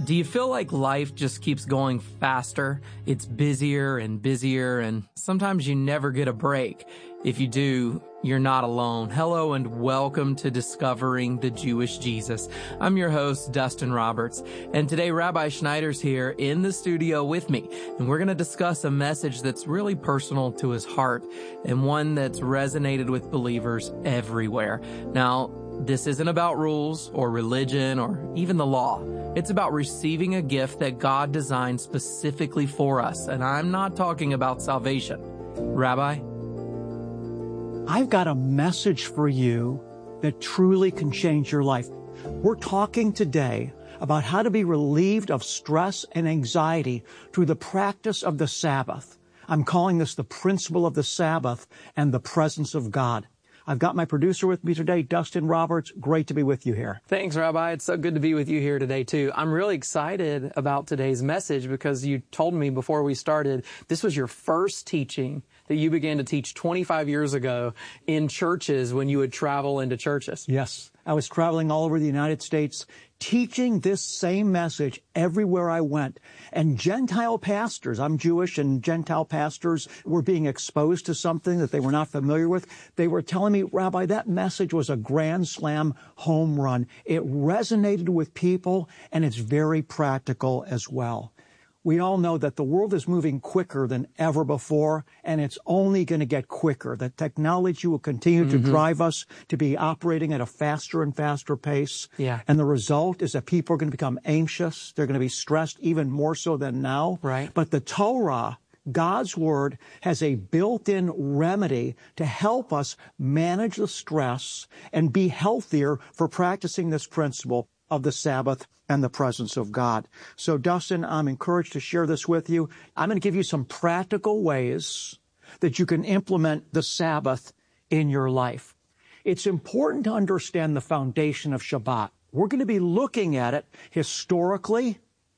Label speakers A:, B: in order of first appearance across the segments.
A: Do you feel like life just keeps going faster? It's busier and busier, and sometimes you never get a break. If you do, you're not alone. Hello and welcome to Discovering the Jewish Jesus. I'm your host, Dustin Roberts, and today Rabbi Schneider's here in the studio with me, and we're going to discuss a message that's really personal to his heart and one that's resonated with believers everywhere. Now, this isn't about rules or religion or even the law. It's about receiving a gift that God designed specifically for us. And I'm not talking about salvation. Rabbi?
B: I've got a message for you that truly can change your life. We're talking today about how to be relieved of stress and anxiety through the practice of the Sabbath. I'm calling this the principle of the Sabbath and the presence of God. I've got my producer with me today, Dustin Roberts. Great to be with you here.
A: Thanks, Rabbi. It's so good to be with you here today, too. I'm really excited about today's message because you told me before we started, this was your first teaching that you began to teach 25 years ago in churches when you would travel into churches.
B: Yes. I was traveling all over the United States, teaching this same message everywhere I went. And Gentile pastors, I'm Jewish, and Gentile pastors were being exposed to something that they were not familiar with. They were telling me, Rabbi, that message was a grand slam home run. It resonated with people, and it's very practical as well. We all know that the world is moving quicker than ever before, and it's only going to get quicker. The technology will continue to drive us to be operating at a faster and faster pace.
A: Yeah.
B: And the result is that people are going to become anxious. They're going to be stressed even more so than now.
A: Right.
B: But the Torah, God's Word, has a built-in remedy to help us manage the stress and be healthier for practicing this principle of the Sabbath and the presence of God. So, Dustin, I'm encouraged to share this with you. I'm going to give you some practical ways that you can implement the Sabbath in your life. It's important to understand the foundation of Shabbat. We're going to be looking at it historically,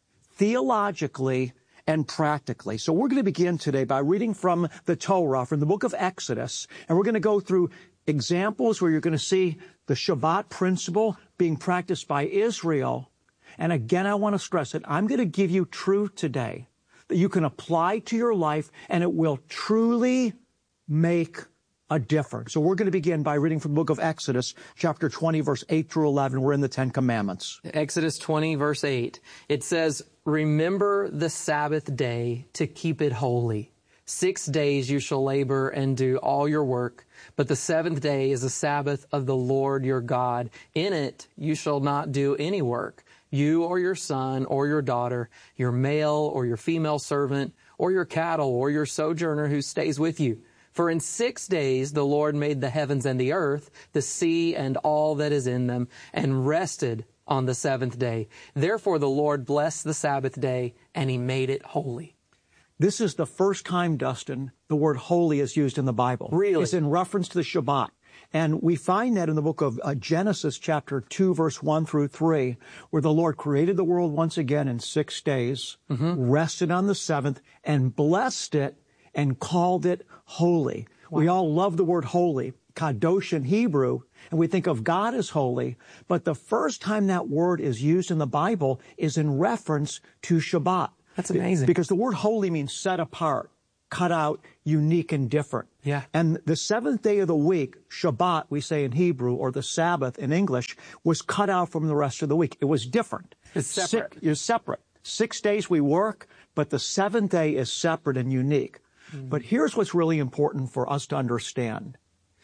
B: theologically, and practically. So we're going to begin today by reading from the Torah, from the book of Exodus, and we're going to go through examples where you're going to see the Shabbat principle being practiced by Israel. And again, I want to stress it. I'm going to give you truth today that you can apply to your life, and it will truly make a difference. So we're going to begin by reading from the book of Exodus, chapter 20, verse 8 through 11. We're in the Ten Commandments.
A: Exodus 20, verse 8. It says, "Remember the Sabbath day to keep it holy. 6 days you shall labor and do all your work, but the seventh day is the Sabbath of the Lord your God. In it you shall not do any work, you or your son or your daughter, your male or your female servant, or your cattle or your sojourner who stays with you. For in 6 days the Lord made the heavens and the earth, the sea and all that is in them, and rested on the seventh day. Therefore the Lord blessed the Sabbath day, and he made it holy."
B: This is the first time, Dustin, the word holy is used in the Bible.
A: Really?
B: It's in reference to the Shabbat. And we find that in the book of Genesis, chapter 2, verse 1 through 3, where the Lord created the world once again in 6 days, rested on the seventh, and blessed it and called it holy. Wow. We all love the word holy, kadosh in Hebrew, and we think of God as holy. But the first time that word is used in the Bible is in reference to Shabbat.
A: That's amazing.
B: Because the word holy means set apart, cut out, unique and different.
A: Yeah.
B: And the seventh day of the week, Shabbat, we say in Hebrew, or the Sabbath in English, was cut out from the rest of the week. It was different.
A: It's separate.
B: It's separate. 6 days we work, but the seventh day is separate and unique. But here's what's really important for us to understand.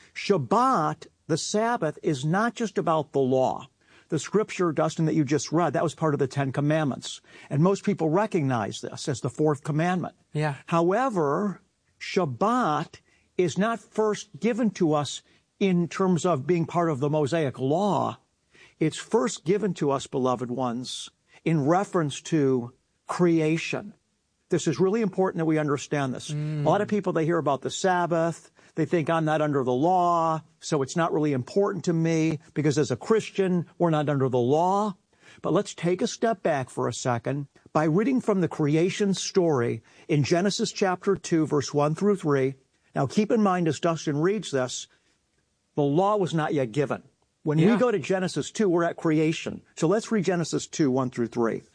B: Shabbat, the Sabbath, is not just about the law. The scripture, Dustin, that you just read, that was part of the Ten Commandments. And most people recognize this as the fourth commandment.
A: Yeah.
B: However, Shabbat is not first given to us in terms of being part of the Mosaic law. It's first given to us, beloved ones, in reference to creation. This is really important that we understand this. A lot of people, they hear about the Sabbath. They think I'm not under the law, so it's not really important to me because as a Christian, we're not under the law. But let's take a step back for a second by reading from the creation story in Genesis chapter 2, verse 1 through 3. Now, keep in mind as Dustin reads this, the law was not yet given. When we go to Genesis 2, we're at creation. So let's read Genesis 2, 1 through 3.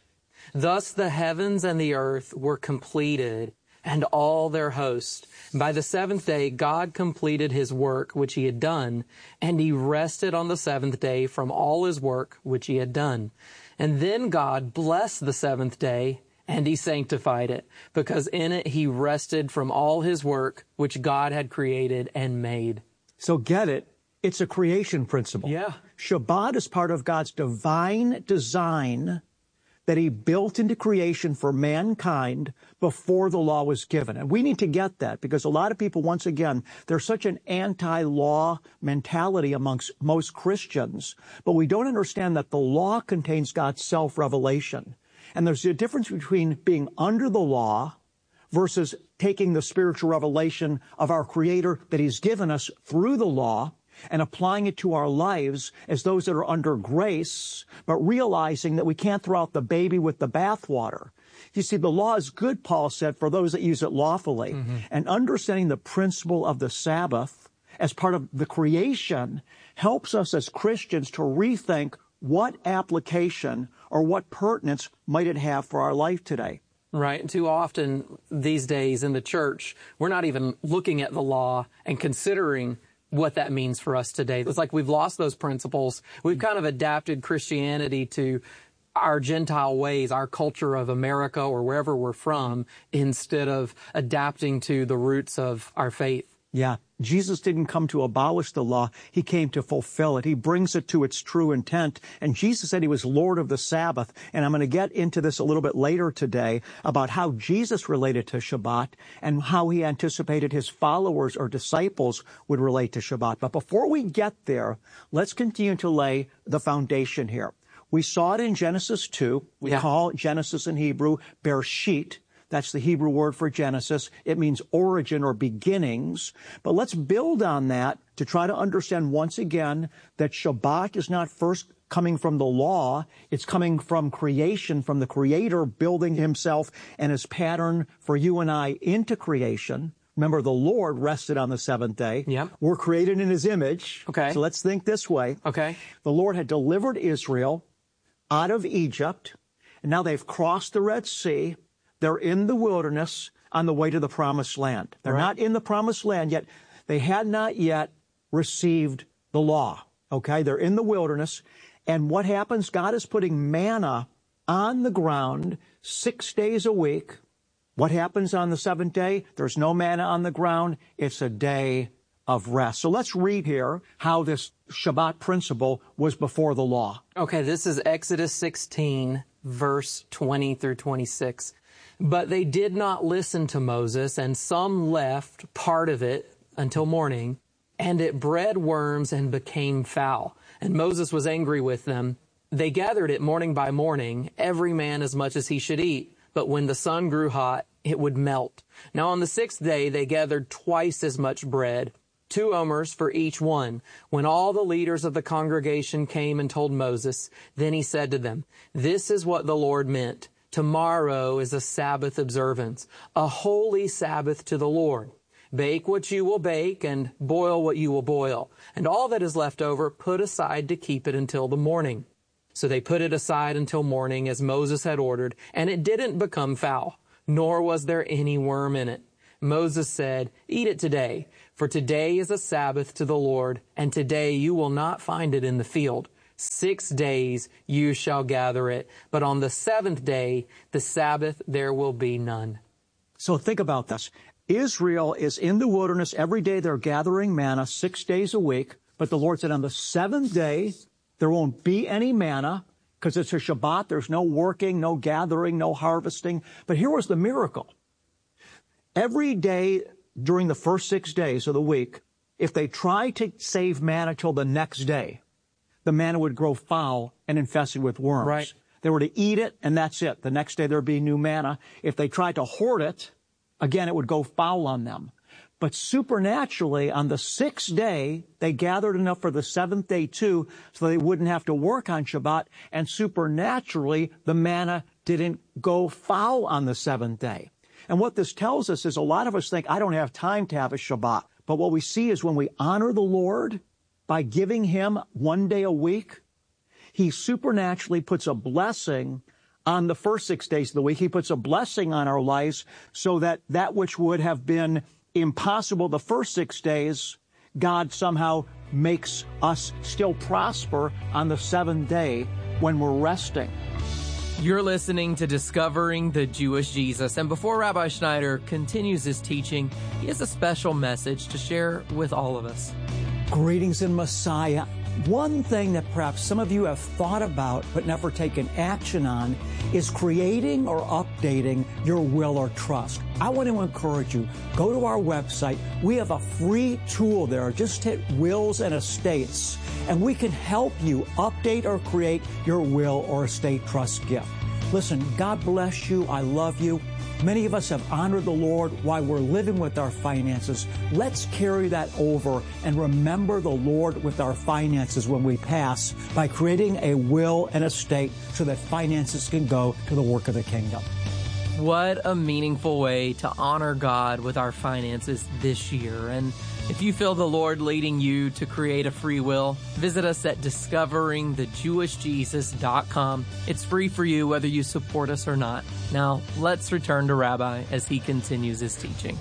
A: Thus the heavens and the earth were completed, and all their host. By the seventh day God completed his work which he had done, and he rested on the seventh day from all his work which he had done. And then God blessed the seventh day, and he sanctified it, because in it he rested from all his work which God had created and made.
B: So get it. It's a creation principle.
A: Yeah.
B: Shabbat is part of God's divine design that he built into creation for mankind before the law was given. And we need to get that, because a lot of people, once again, there's such an anti-law mentality amongst most Christians, but we don't understand that the law contains God's self-revelation. And there's a difference between being under the law versus taking the spiritual revelation of our Creator that he's given us through the law and applying it to our lives as those that are under grace, but realizing that we can't throw out the baby with the bathwater. You see, the law is good, Paul said, for those that use it lawfully. And understanding the principle of the Sabbath as part of the creation helps us as Christians to rethink what application or what pertinence might it have for our life today.
A: Right. And too often these days in the church, we're not even looking at the law and considering what that means for us today. It's like we've lost those principles. We've kind of adapted Christianity to our Gentile ways, our culture of America or wherever we're from, instead of adapting to the roots of our faith.
B: Yeah. Jesus didn't come to abolish the law. He came to fulfill it. He brings it to its true intent. And Jesus said he was Lord of the Sabbath. And I'm going to get into this a little bit later today about how Jesus related to Shabbat and how he anticipated his followers or disciples would relate to Shabbat. But before we get there, let's continue to lay the foundation here. We saw it in Genesis 2. We call Genesis in Hebrew Bereshit. That's the Hebrew word for Genesis. It means origin or beginnings. But let's build on that to try to understand once again that Shabbat is not first coming from the law. It's coming from creation, from the Creator building himself and his pattern for you and I into creation. Remember, the Lord rested on the seventh day.
A: Yep.
B: We're created in his image.
A: Okay.
B: So let's think this way.
A: Okay.
B: The Lord had delivered Israel out of Egypt, and now they've crossed the Red Sea. They're in the wilderness on the way to the promised land. They're not in the promised land yet. They had not yet received the law. Okay? They're in the wilderness. And what happens? God is putting manna on the ground 6 days a week. What happens on the seventh day? There's no manna on the ground. It's a day of rest. So let's read here how this Shabbat principle was before the law.
A: Okay, this is Exodus 16, verse 20 through 26. But they did not listen to Moses, and some left part of it until morning, and it bred worms and became foul. And Moses was angry with them. They gathered it morning by morning, every man as much as he should eat. But when the sun grew hot, it would melt. Now on the sixth day they gathered twice as much bread, 2 omers for each one. When all the leaders of the congregation came and told Moses, then he said to them, "This is what the Lord meant. Tomorrow is a Sabbath observance, a holy Sabbath to the Lord. Bake what you will bake and boil what you will boil. And all that is left over, put aside to keep it until the morning." So they put it aside until morning as Moses had ordered, and it didn't become foul, nor was there any worm in it. Moses said, "Eat it today, for today is a Sabbath to the Lord, and today you will not find it in the field. 6 days you shall gather it, but on the seventh day, the Sabbath, there will be none."
B: So think about this. Israel is in the wilderness. Every day they're gathering manna 6 days a week. But the Lord said on the seventh day, there won't be any manna because it's a Shabbat. There's no working, no gathering, no harvesting. But here was the miracle. Every day during the first 6 days of the week, if they tried to save manna till the next day, the manna would grow foul and infested with worms.
A: Right.
B: They were to eat it, and that's it. The next day there'd be new manna. If they tried to hoard it, again, it would go foul on them. But supernaturally, on the sixth day, they gathered enough for the seventh day too, so they wouldn't have to work on Shabbat. And supernaturally, the manna didn't go foul on the seventh day. And what this tells us is a lot of us think, I don't have time to have a Shabbat. But what we see is when we honor the Lord by giving him 1 day a week, he supernaturally puts a blessing on the first 6 days of the week. He puts a blessing on our lives so that that which would have been impossible the first 6 days, God somehow makes us still prosper on the seventh day when we're resting.
A: You're listening to Discovering the Jewish Jesus. And before Rabbi Schneider continues his teaching, he has a special message to share with all of us.
B: Greetings in Messiah. One thing that perhaps some of you have thought about but never taken action on is creating or updating your will or trust. I want to encourage you, go to our website. We have a free tool there. Just hit Wills and Estates, and we can help you update or create your will or estate trust gift. Listen, God bless you. I love you. Many of us have honored the Lord while we're living with our finances. Let's carry that over and remember the Lord with our finances when we pass by creating a will and estate so that finances can go to the work of the kingdom.
A: What a meaningful way to honor God with our finances this year. And if you feel the Lord leading you to create a free will, visit us at discoveringthejewishjesus.com. It's free for you whether you support us or not. Now, let's return to Rabbi as he continues his teaching.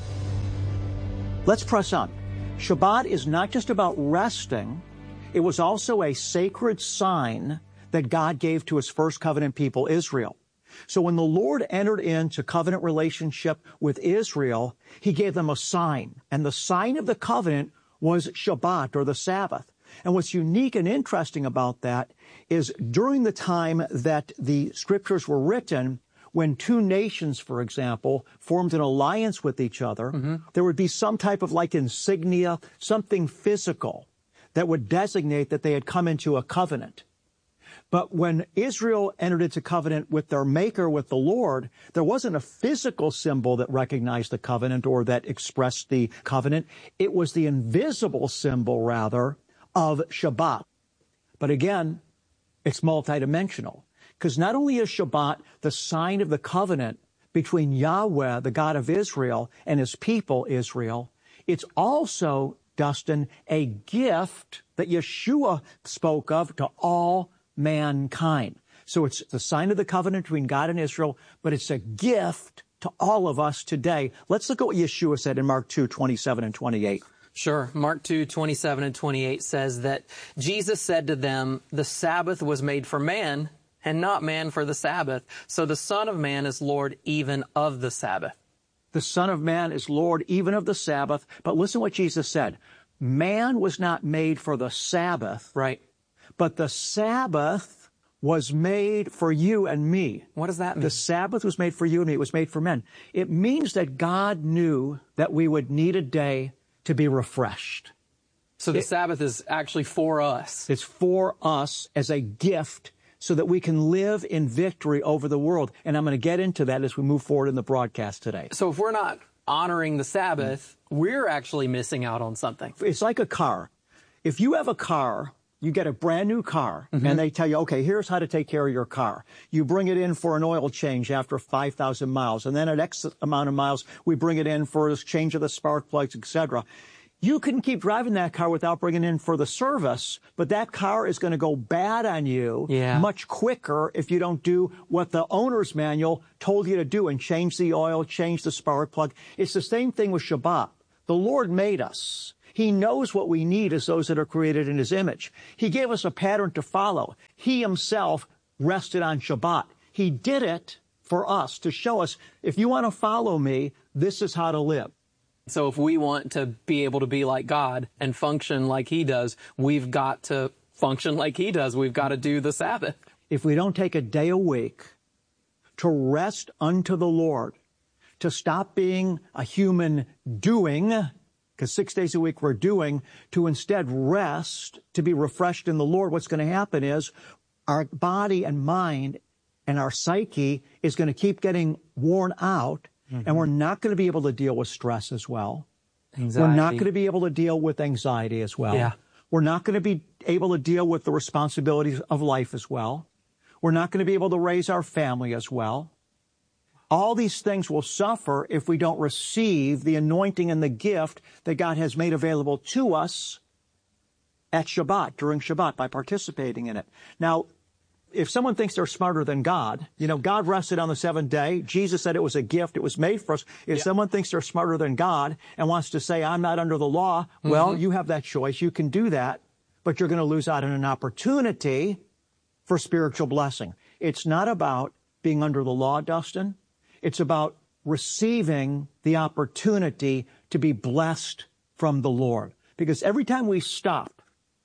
B: Let's press on. Shabbat is not just about resting. It was also a sacred sign that God gave to his first covenant people, Israel. So when the Lord entered into covenant relationship with Israel, he gave them a sign. And the sign of the covenant was Shabbat, or the Sabbath. And what's unique and interesting about that is during the time that the scriptures were written, when two nations, for example, formed an alliance with each other, there would be some type of like insignia, something physical that would designate that they had come into a covenant. But when Israel entered into covenant with their Maker, with the Lord, there wasn't a physical symbol that recognized the covenant or that expressed the covenant. It was the invisible symbol, rather, of Shabbat. But again, it's multidimensional, because not only is Shabbat the sign of the covenant between Yahweh, the God of Israel, and his people, Israel, it's also, Dustin, a gift that Yeshua spoke of to all mankind. So it's the sign of the covenant between God and Israel, but it's a gift to all of us today. Let's look at what Yeshua said in Mark 2:27 and 28.
A: Sure. Mark 2:27 and 28 says that Jesus said to them, "The Sabbath was made for man, and not man for the Sabbath. So the Son of Man is Lord even of the Sabbath."
B: The Son of Man is Lord even of the Sabbath. But listen what Jesus said. Man was not made for the Sabbath.
A: Right.
B: But the Sabbath was made for you and me.
A: What does that mean?
B: The Sabbath was made for you and me. It was made for men. It means that God knew that we would need a day to be refreshed.
A: So the Sabbath is actually for us.
B: It's for us as a gift so that we can live in victory over the world. And I'm going to get into that as we move forward in the broadcast today.
A: So if we're not honoring the Sabbath, we're actually missing out on something.
B: It's like a car. If you have a car, you get a brand new car, and they tell you, okay, here's how to take care of your car. You bring it in for an oil change after 5,000 miles, and then at X amount of miles, we bring it in for a change of the spark plugs, etc. You can keep driving that car without bringing it in for the service, but that car is going to go bad on you much quicker if you don't do what the owner's manual told you to do and change the oil, change the spark plug. It's the same thing with Shabbat. The Lord made us. He knows what we need as those that are created in his image. He gave us a pattern to follow. He himself rested on Shabbat. He did it for us to show us, if you want to follow me, this is how to live.
A: So if we want to be able to be like God and function like he does, we've got to function like he does. We've got to do the Sabbath.
B: If we don't take a day a week to rest unto the Lord, to stop being a human doing, because 6 days a week we're doing, to instead rest, to be refreshed in the Lord, what's going to happen is our body and mind and our psyche is going to keep getting worn out, and we're not going to be able to deal with stress as well.
A: Anxiety.
B: We're not going to be able to deal with anxiety as well.
A: Yeah.
B: We're not going to be able to deal with the responsibilities of life as well. We're not going to be able to raise our family as well. All these things will suffer if we don't receive the anointing and the gift that God has made available to us at Shabbat, during Shabbat, by participating in it. Now, If someone thinks they're smarter than God, God rested on the seventh day. Jesus said it was a gift. It was made for us. If someone thinks they're smarter than God and wants to say, I'm not under the law, well, you have that choice. You can do that, but you're going to lose out on an opportunity for spiritual blessing. It's not about being under the law, Dustin. It's about receiving the opportunity to be blessed from the Lord. Because every time we stop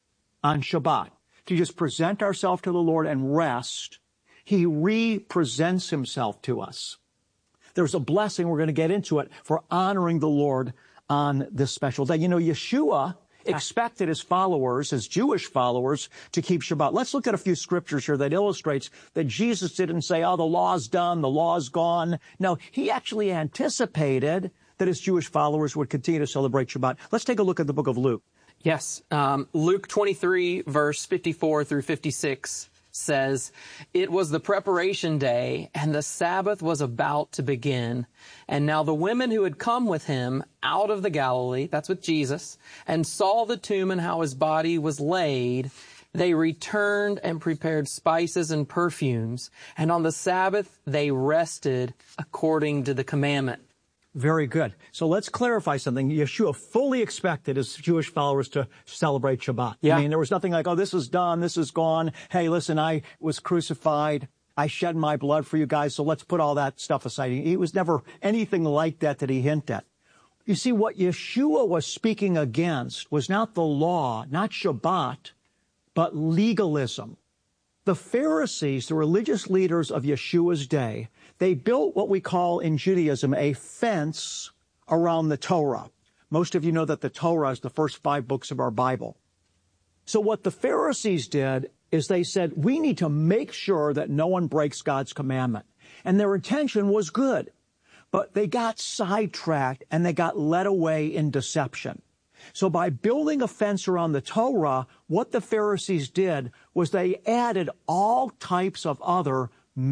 B: on Shabbat to just present ourselves to the Lord and rest, He represents Himself to us. There's a blessing, we're going to get into it, for honoring the Lord on this special day. Yeshua expected His followers, His Jewish followers, to keep Shabbat. Let's look at a few scriptures here that illustrates that Jesus didn't say, the law's done, the law's gone. No, He actually anticipated that His Jewish followers would continue to celebrate Shabbat. Let's take a look at the book of Luke.
A: Yes. Luke 23, verse 54 through 56 says, "It was the preparation day, and the Sabbath was about to begin. And now the women who had come with Him out of the Galilee," that's with Jesus, "and saw the tomb and how His body was laid, they returned and prepared spices and perfumes. And on the Sabbath they rested according to the commandment."
B: Very good. So let's clarify something. Yeshua fully expected His Jewish followers to celebrate Shabbat.
A: Yeah.
B: I mean, there was nothing like, this is done, this is gone. Hey, listen, I was crucified. I shed my blood for you guys, so let's put all that stuff aside. It was never anything like that He hinted at. You see, what Yeshua was speaking against was not the law, not Shabbat, but legalism. The Pharisees, the religious leaders of Yeshua's day, they built what we call in Judaism a fence around the Torah. Most of you know that the Torah is the first 5 books of our Bible. So what the Pharisees did is they said, we need to make sure that no one breaks God's commandment. And their intention was good, but they got sidetracked and they got led away in deception. So by building a fence around the Torah, what the Pharisees did was they added all types of other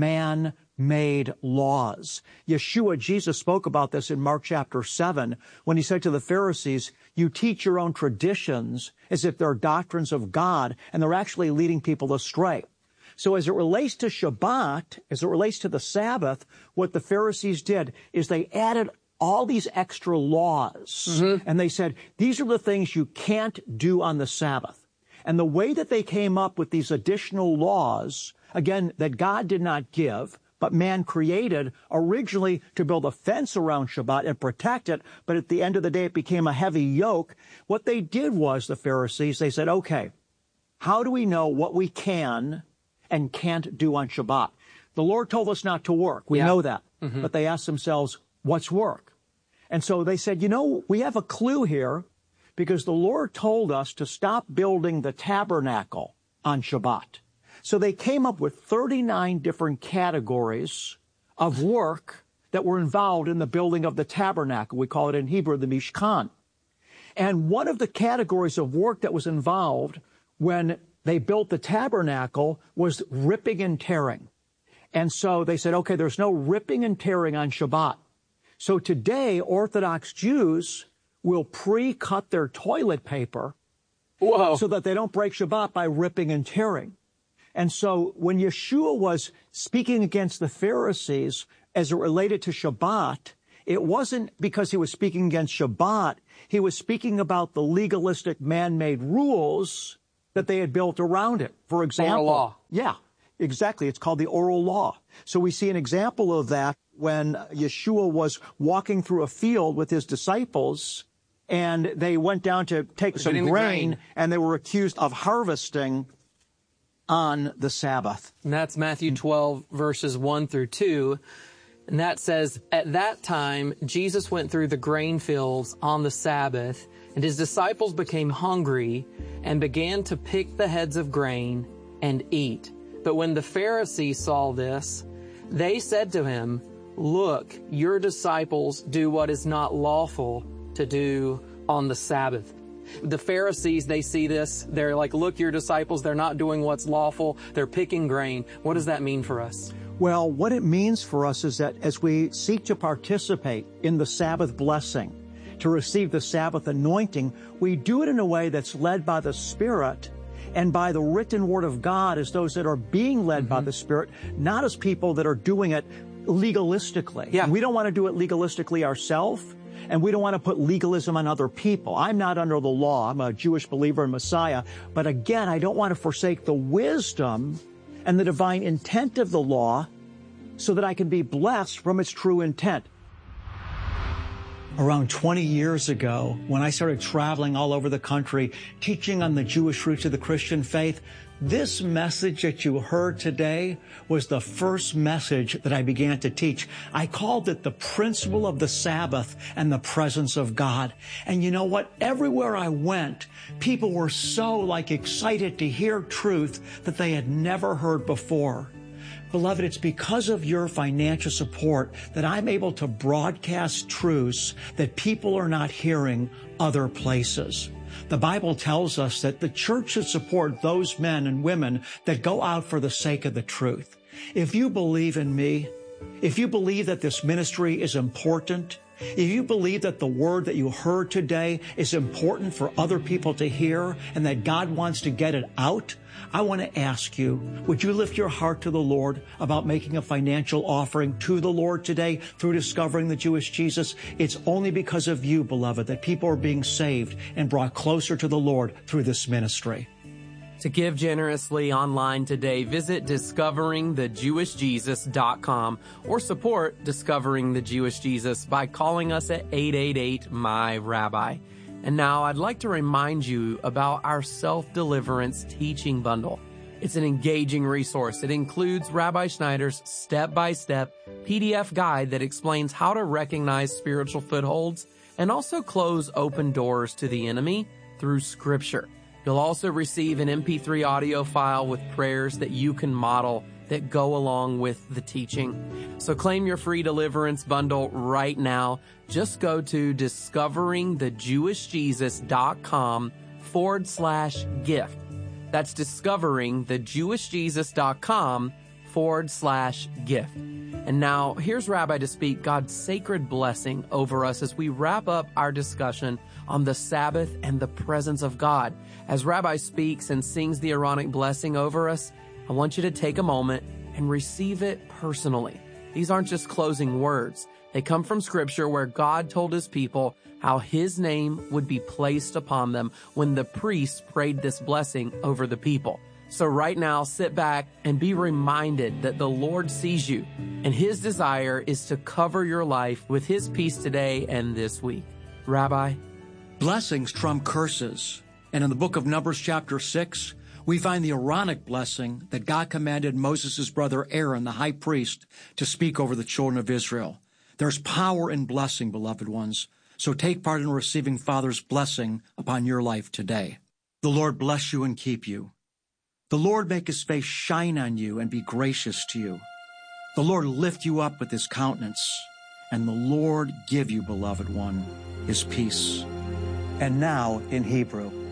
B: man-made laws. Yeshua, Jesus, spoke about this in Mark chapter 7 when He said to the Pharisees, you teach your own traditions as if they're doctrines of God, and they're actually leading people astray. So as it relates to Shabbat, as it relates to the Sabbath, what the Pharisees did is they added all these extra laws, and they said, these are the things you can't do on the Sabbath. And the way that they came up with these additional laws, again, that God did not give, but man created originally to build a fence around Shabbat and protect it, but at the end of the day it became a heavy yoke. What they did was, the Pharisees, they said, okay, how do we know what we can and can't do on Shabbat? The Lord told us not to work. We know that. But they asked themselves, what's work? And so they said, we have a clue here because the Lord told us to stop building the tabernacle on Shabbat. So they came up with 39 different categories of work that were involved in the building of the tabernacle. We call it in Hebrew the Mishkan. And one of the categories of work that was involved when they built the tabernacle was ripping and tearing. And so they said, okay, there's no ripping and tearing on Shabbat. So today, Orthodox Jews will pre-cut their toilet paper so that they don't break Shabbat by ripping and tearing. And so when Yeshua was speaking against the Pharisees as it related to Shabbat, it wasn't because He was speaking against Shabbat. He was speaking about the legalistic man-made rules that they had built around it. For example,
A: oral law.
B: Yeah, exactly. It's called the oral law. So we see an example of that when Yeshua was walking through a field with His disciples, and they went down to take some grain, and they were accused of harvesting on the Sabbath.
A: And that's Matthew 12, verses 1 through 2. And that says, at that time, Jesus went through the grain fields on the Sabbath, and His disciples became hungry and began to pick the heads of grain and eat. But when the Pharisees saw this, they said to Him, look, your disciples do what is not lawful to do on the Sabbath. The Pharisees, they see this. They're like, look, your disciples, they're not doing what's lawful. They're picking grain. What does that mean for us?
B: Well, what it means for us is that as we seek to participate in the Sabbath blessing, to receive the Sabbath anointing, we do it in a way that's led by the Spirit and by the written word of God as those that are being led by the Spirit, not as people that are doing it legalistically.
A: Yeah.
B: We don't want to do it legalistically ourselves, and we don't want to put legalism on other people. I'm not under the law. I'm a Jewish believer in Messiah. But again, I don't want to forsake the wisdom and the divine intent of the law so that I can be blessed from its true intent. Around 20 years ago, when I started traveling all over the country, teaching on the Jewish roots of the Christian faith, this message that you heard today was the first message that I began to teach. I called it the principle of the Sabbath and the presence of God. And you know what? Everywhere I went, people were so excited to hear truth that they had never heard before. Beloved, it's because of your financial support that I'm able to broadcast truths that people are not hearing other places. The Bible tells us that the church should support those men and women that go out for the sake of the truth. If you believe in me, if you believe that this ministry is important, if you believe that the word that you heard today is important for other people to hear and that God wants to get it out, I want to ask you, would you lift your heart to the Lord about making a financial offering to the Lord today through discovering the Jewish Jesus? It's only because of you, beloved, that people are being saved and brought closer to the Lord through this ministry.
A: To give generously online today, visit discoveringthejewishjesus.com or support Discovering the Jewish Jesus by calling us at 888-MY-RABBI. And now I'd like to remind you about our self-deliverance teaching bundle. It's an engaging resource. It includes Rabbi Schneider's step-by-step PDF guide that explains how to recognize spiritual footholds and also close open doors to the enemy through Scripture. You'll also receive an MP3 audio file with prayers that you can model that go along with the teaching. So claim your free deliverance bundle right now. Just go to discoveringthejewishjesus.com/gift. That's discoveringthejewishjesus.com/gift. And now here's Rabbi to speak God's sacred blessing over us as we wrap up our discussion on the Sabbath and the presence of God. As Rabbi speaks and sings the Aaronic blessing over us, I want you to take a moment and receive it personally. These aren't just closing words. They come from Scripture where God told His people how His name would be placed upon them when the priests prayed this blessing over the people. So right now, sit back and be reminded that the Lord sees you, and His desire is to cover your life with His peace today and this week. Rabbi?
B: Blessings trump curses. And in the book of Numbers chapter 6, we find the Aaronic blessing that God commanded Moses' brother Aaron, the high priest, to speak over the children of Israel. There's power in blessing, beloved ones. So take part in receiving Father's blessing upon your life today. The Lord bless you and keep you. The Lord make His face shine on you and be gracious to you. The Lord lift you up with His countenance. And the Lord give you, beloved one, His peace. And now in Hebrew.